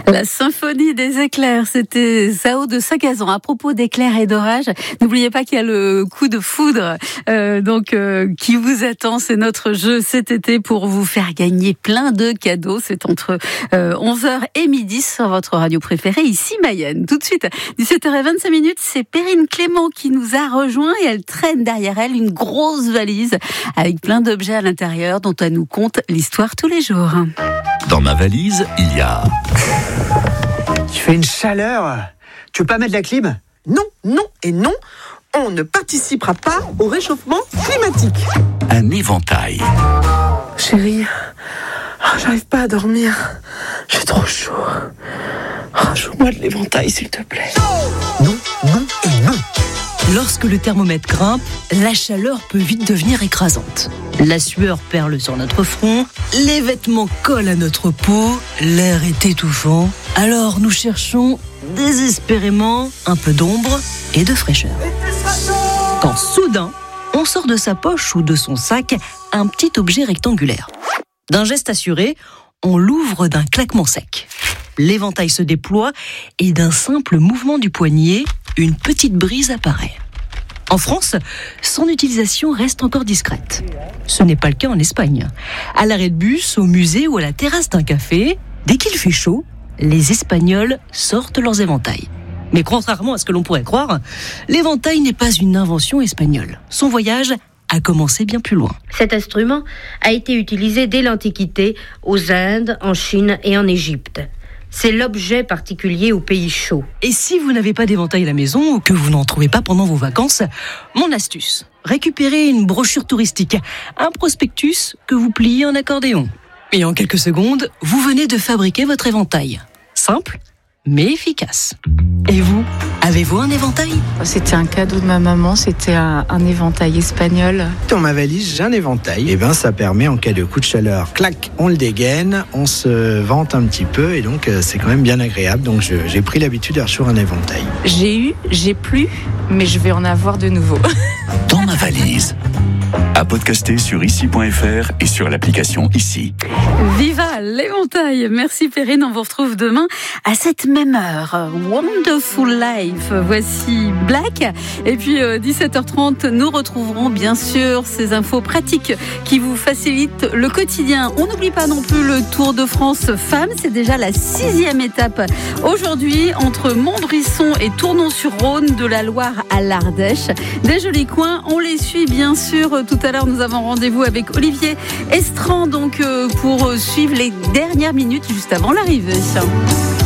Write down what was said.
La symphonie des éclairs, c'était Zao de Sagazan. À propos d'éclairs et d'orages, n'oubliez pas qu'il y a le coup de foudre qui vous attend. C'est notre jeu cet été pour vous faire gagner plein de cadeaux. C'est entre 11h et midi sur votre radio préférée, ici Mayenne. Tout de suite, 17h25, c'est Perrine Clément qui nous a rejoint et elle traîne derrière elle une grosse valise avec plein d'objets à l'intérieur dont elle nous conte l'histoire tous les jours. Dans ma valise, il y a... Tu fais une chaleur. Tu veux pas mettre la clim ? Non, non et non. On ne participera pas au réchauffement climatique. Un éventail. Chérie, j'arrive pas à dormir. J'ai trop chaud. Joue-moi de l'éventail, s'il te plaît. Non, non et non. Lorsque le thermomètre grimpe, la chaleur peut vite devenir écrasante. La sueur perle sur notre front, les vêtements collent à notre peau, l'air est étouffant. Alors nous cherchons désespérément un peu d'ombre et de fraîcheur. Quand soudain, on sort de sa poche ou de son sac un petit objet rectangulaire. D'un geste assuré, on l'ouvre d'un claquement sec. L'éventail se déploie et d'un simple mouvement du poignet, une petite brise apparaît. En France, son utilisation reste encore discrète. Ce n'est pas le cas en Espagne. À l'arrêt de bus, au musée ou à la terrasse d'un café, dès qu'il fait chaud, les Espagnols sortent leurs éventails. Mais contrairement à ce que l'on pourrait croire, l'éventail n'est pas une invention espagnole. Son voyage a commencé bien plus loin. Cet instrument a été utilisé dès l'Antiquité, aux Indes, en Chine et en Égypte. C'est l'objet particulier aux pays chauds. Et si vous n'avez pas d'éventail à la maison ou que vous n'en trouvez pas pendant vos vacances, mon astuce, récupérez une brochure touristique, un prospectus que vous pliez en accordéon. Et en quelques secondes, vous venez de fabriquer votre éventail. Simple, mais efficace. Et vous, avez-vous un éventail ? C'était un cadeau de ma maman, c'était un éventail espagnol. Dans ma valise, j'ai un éventail. Et ça permet en cas de coup de chaleur, clac, on le dégaine, on se vente un petit peu et donc c'est quand même bien agréable. Donc j'ai pris l'habitude d'avoir toujours un éventail. J'ai plus, mais je vais en avoir de nouveau. Dans ma valise. À podcaster sur ici.fr et sur l'application Ici. Viva l'éventail. Merci Perrine, on vous retrouve demain à cette même heure. Wonderful Life, voici Black. Et puis 17h30, nous retrouverons bien sûr ces infos pratiques qui vous facilitent le quotidien. On n'oublie pas non plus le Tour de France Femmes, c'est déjà la 6e étape aujourd'hui entre Montbrisson et Tournon-sur-Rhône, de la Loire à l'Ardèche. Des jolis coins, on les suit bien sûr. Tout à l'heure, nous avons rendez-vous avec Olivier Estran donc pour suivre les dernières minutes juste avant l'arrivée.